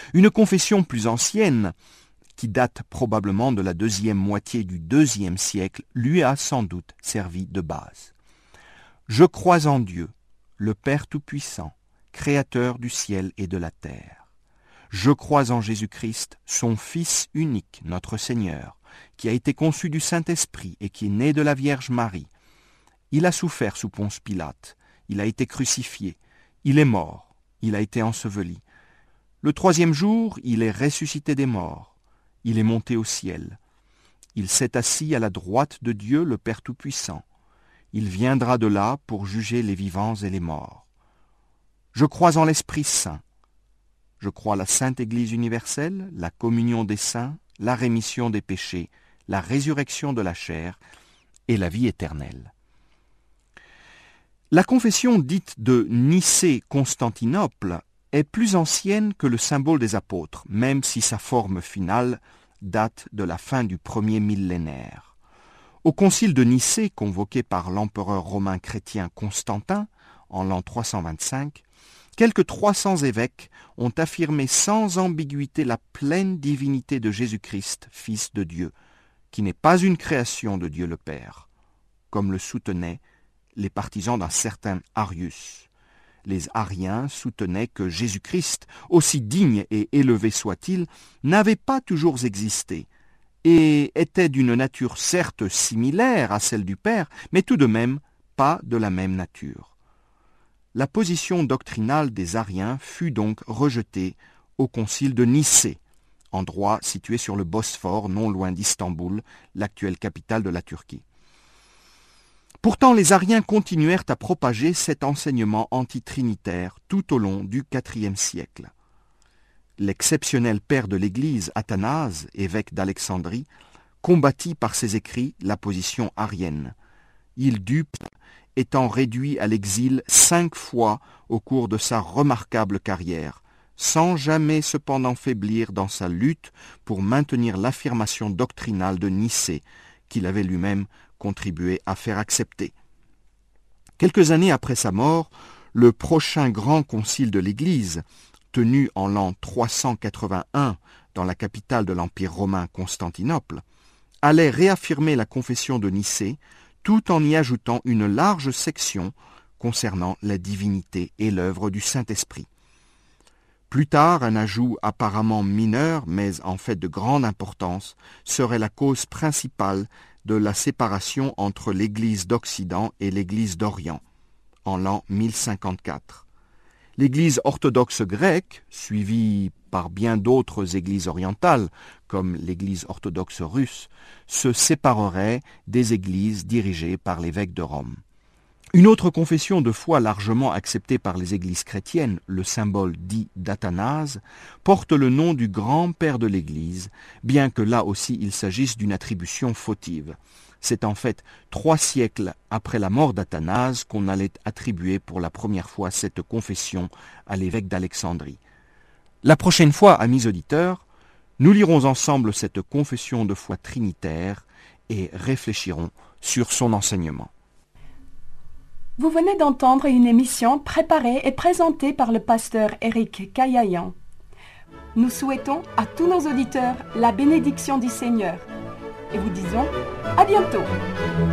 Une confession plus ancienne, qui date probablement de la deuxième moitié du IIe siècle, lui a sans doute servi de base. Je crois en Dieu, le Père Tout-Puissant, Créateur du ciel et de la terre. Je crois en Jésus-Christ, son Fils unique, notre Seigneur, qui a été conçu du Saint-Esprit et qui est né de la Vierge Marie. Il a souffert sous Ponce Pilate, il a été crucifié, il est mort, il a été enseveli. Le troisième jour, il est ressuscité des morts, il est monté au ciel. Il s'est assis à la droite de Dieu, le Père Tout-Puissant. Il viendra de là pour juger les vivants et les morts. Je crois en l'Esprit Saint. Je crois la Sainte Église universelle, la communion des saints, la rémission des péchés, la résurrection de la chair et la vie éternelle. La confession dite de Nicée-Constantinople est plus ancienne que le symbole des apôtres, même si sa forme finale date de la fin du premier millénaire. Au concile de Nicée, convoqué par l'empereur romain chrétien Constantin en l'an 325, quelques 300 évêques ont affirmé sans ambiguïté la pleine divinité de Jésus-Christ, Fils de Dieu, qui n'est pas une création de Dieu le Père, comme le soutenaient les partisans d'un certain Arius. Les Ariens soutenaient que Jésus-Christ, aussi digne et élevé soit-il, n'avait pas toujours existé, et était d'une nature certes similaire à celle du Père, mais tout de même pas de la même nature. La position doctrinale des Ariens fut donc rejetée au concile de Nicée, endroit situé sur le Bosphore, non loin d'Istanbul, l'actuelle capitale de la Turquie. Pourtant, les Ariens continuèrent à propager cet enseignement antitrinitaire tout au long du IVe siècle. L'exceptionnel père de l'Église, Athanase, évêque d'Alexandrie, combattit par ses écrits la position arienne. Il dut, étant réduit à l'exil 5 fois au cours de sa remarquable carrière, sans jamais cependant faiblir dans sa lutte pour maintenir l'affirmation doctrinale de Nicée, qu'il avait lui-même contribué à faire accepter. Quelques années après sa mort, le prochain grand concile de l'Église, tenu en l'an 381 dans la capitale de l'Empire romain Constantinople, allait réaffirmer la confession de Nicée tout en y ajoutant une large section concernant la divinité et l'œuvre du Saint-Esprit. Plus tard, un ajout apparemment mineur, mais en fait de grande importance, serait la cause principale de la séparation entre l'Église d'Occident et l'Église d'Orient, en l'an 1054. L'Église orthodoxe grecque, suivie par bien d'autres églises orientales, comme l'Église orthodoxe russe, se séparerait des églises dirigées par l'évêque de Rome. Une autre confession de foi largement acceptée par les églises chrétiennes, le symbole dit d'Athanase, porte le nom du grand-père de l'Église, bien que là aussi il s'agisse d'une attribution fautive. C'est en fait 3 siècles après la mort d'Athanase qu'on allait attribuer pour la première fois cette confession à l'évêque d'Alexandrie. La prochaine fois, amis auditeurs, nous lirons ensemble cette confession de foi trinitaire et réfléchirons sur son enseignement. Vous venez d'entendre une émission préparée et présentée par le pasteur Éric Caillayan. Nous souhaitons à tous nos auditeurs la bénédiction du Seigneur et vous disons à bientôt.